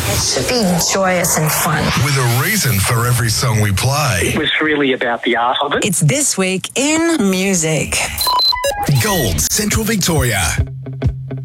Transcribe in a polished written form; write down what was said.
It should be joyous and fun. With a reason for every song we play. It was really about the art of it. It's This Week in Music. Gold Central Victoria.